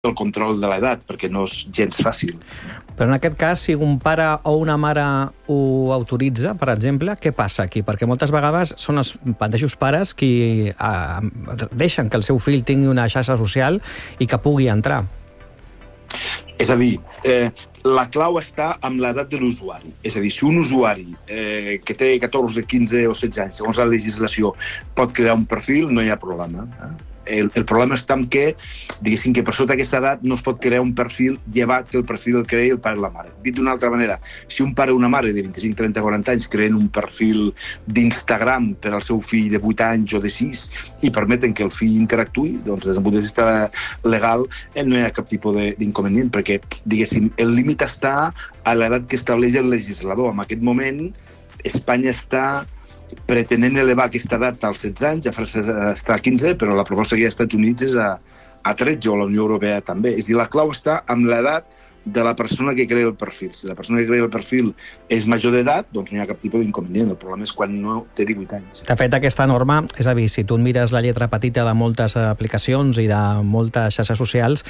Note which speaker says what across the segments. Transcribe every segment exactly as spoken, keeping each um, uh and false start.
Speaker 1: el control de l'edat, perquè no és gens fàcil.
Speaker 2: Però en aquest cas, si un pare o una mare ho autoritza, per exemple, què passa aquí? Perquè moltes vegades són els mateixos pares qui eh, deixen que el seu fill tingui una xarxa social i que pugui entrar.
Speaker 1: És a dir, eh, la clau està amb l'edat de l'usuari. És a dir, si un usuari eh, que té catorze, quinze o setze anys, segons la legislació, pot crear un perfil, no hi ha problema. Eh? El, el problema està en què, diguéssim, que per sota aquesta edat no es pot crear un perfil llevat que el perfil el creï el pare i la mare. Dit d'una altra manera, si un pare o una mare de vint-i-cinc, trenta, quaranta anys creen un perfil d'Instagram per al seu fill de vuit anys o de sis i permeten que el fill interactuï, doncs des del punt de vista legal no hi ha cap tipus d'inconvenient, perquè, diguéssim, el límit està a l'edat que estableix el legislador. En aquest moment, Espanya està pretenent elevar aquesta edat als setze anys, ja França està a quinze, però la proposta que hi ha als Estats Units és a, a tretze, o la Unió Europea també. És a dir, la clau està amb l'edat de la persona que crea el perfil. Si la persona que crea el perfil és major d'edat, doncs no hi ha cap tipus d'inconvenient. El problema és quan no té divuit anys.
Speaker 2: De fet, aquesta norma, és a dir, si tu mires la lletra petita de moltes aplicacions i de moltes xarxes socials,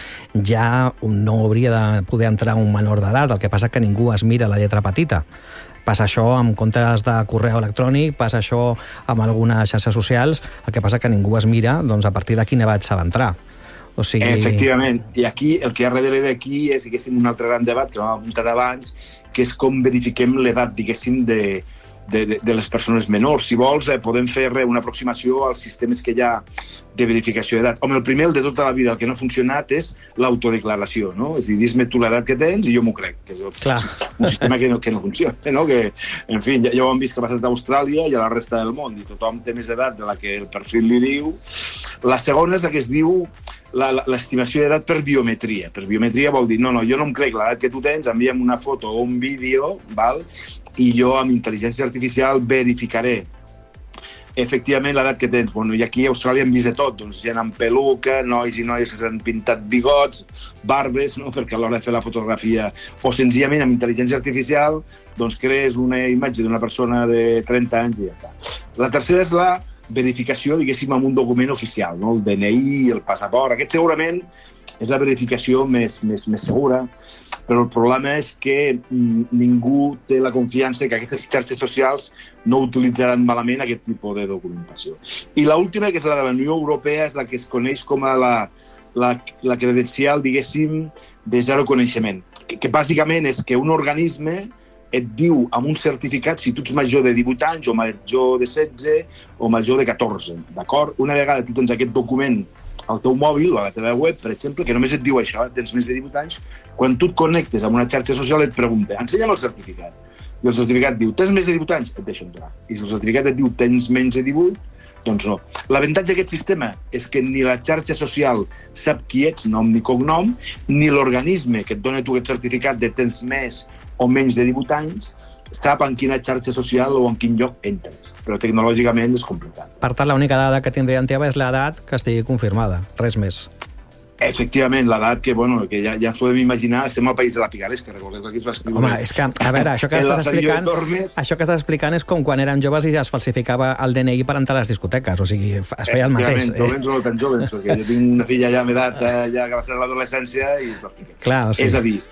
Speaker 2: ja no hauria de poder entrar un menor d'edat. El que passa és que ningú es mira la lletra petita. Passa això amb comptes de correu electrònic, passa això amb algunes xarxes socials, el que passa que ningú es mira doncs, a partir de quina edat s'ha d'entrar. O sigui...
Speaker 1: Efectivament, i aquí el que hi ha darrere d'aquí és, diguéssim, un altre gran debat que vam apuntar abans, que és com verifiquem l'edat, diguéssim, de, de, de, de les persones menors. Si vols, eh, podem fer una aproximació als sistemes que hi ha de verificació d'edat. Home, el primer, el de tota la vida, el que no ha funcionat és l'autodeclaració, no? És a dir, dis-me tu l'edat que tens i jo m'ho crec, que és el, un sistema que no, que no funciona, no? Que, en fi, ja, ja ho hem vist que ha passat a Austràlia i a la resta del món, i tothom té més edat de la que el perfil li diu. La segona és la que es diu l'estimació d'edat per biometria. Per biometria vol dir, no, no, jo no em crec l'edat que tu tens, envia'm una foto o un vídeo, val? I jo amb intel·ligència artificial verificaré efectivament l'edat que tens. Bueno, i aquí a Austràlia hem vist de tot, doncs gent amb peluca, nois i noies que s'han pintat bigots, barbes, no? Perquè a l'hora de fer la fotografia, o senzillament amb intel·ligència artificial, doncs crees una imatge d'una persona de trenta anys i ja està. La tercera és la verificació, diguéssim, amb un document oficial, no? El D N I, el passaport, aquest segurament és la verificació més, més, més segura, però el problema és que ningú té la confiança que aquestes xarxes socials no utilitzaran malament aquest tipus de documentació. I l'última, que és la de la Unió Europea, és la que es coneix com a la, la, la credencial, diguéssim, de zero coneixement, que, que bàsicament és que un organisme et diu amb un certificat si tu ets major de divuit anys o major de setze o major de catorze, d'acord? Una vegada tu tens aquest document al teu mòbil o a la teva web, per exemple, que només et diu això, tens més de divuit anys, quan tu et connectes amb una xarxa social et pregunta, ensenya'm el certificat. I el certificat diu, tens més de divuit anys? Et deixa entrar. I si el certificat et diu, tens menys de divuit, doncs no. L'avantatge d'aquest sistema és que ni la xarxa social sap qui ets, nom ni cognom, ni l'organisme que et dona tu aquest certificat de tens més o menys de divuit anys, sap en quina xarxa social o en quin lloc entres. Però tecnològicament és complicat.
Speaker 2: Per tant, l'única dada que tindria en teva és l'edat que estigui confirmada, res més.
Speaker 1: Efectivament, l'edat que, bueno, que ja, ja ens podem imaginar, estem al país de la picaresca, recordeu que aquí es va escriure...
Speaker 2: Home, és que, a veure, això que estàs explicant, això que estàs explicant és com quan érem joves i ja es falsificava el D N I per entrar a les discoteques, o sigui, es feia el mateix.
Speaker 1: Efectivament, jovens o no tan jovens, perquè jo tinc una filla ja amb edat, ja que va ser a l'adolescència i t'ho expliquem.
Speaker 2: Clar, o sigui...
Speaker 1: És a dir,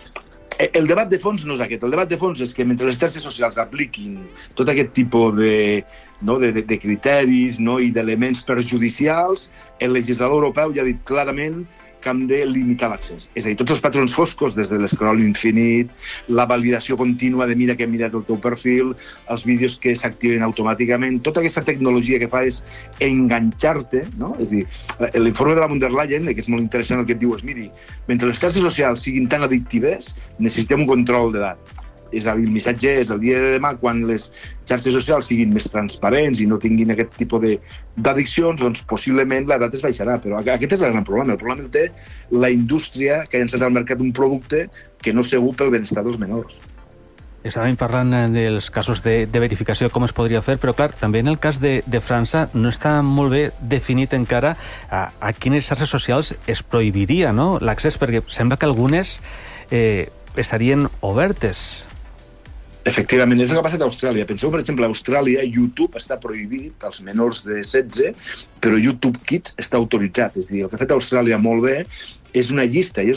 Speaker 1: el debat de fons no és aquest. El debat de fons és que mentre les xarxes socials apliquin tot aquest tipus de, no, de, de, de criteris, no, i d'elements perjudicials, el legislador europeu ja ha dit clarament que hem de limitar l'accés. És a dir, tots els patrons foscos, des de l'escroll infinit, la validació contínua de mira que hem mirat el teu perfil, els vídeos que s'activen automàticament, tota aquesta tecnologia que fa és enganxar-te, no? És a dir, l'informe de la von der Leyen, que és molt interessant, el que et diu és, miri, mentre les xarxes socials siguin tan addictives, necessitem un control d'edat. És a dir, el missatge és el dia de demà, quan les xarxes socials siguin més transparents i no tinguin aquest tipus d'addiccions, doncs possiblement l'edat es baixarà. Però aquest és el gran problema. El problema el té la indústria que ha llançat al mercat un producte que no és segur pel benestar dels menors.
Speaker 3: Estàvem parlant dels casos de, de verificació, com es podria fer, però clar, també en el cas de, de França no està molt bé definit encara a, a quines xarxes socials es prohibiria, no?, l'accés, perquè sembla que algunes eh, estarien obertes.
Speaker 1: Efectivament, és el que ha passat a Austràlia. Penseu, per exemple, a Austràlia YouTube està prohibit als menors de setze, però YouTube Kids està autoritzat. És a dir, el que ha fet Austràlia molt bé és una llista, i és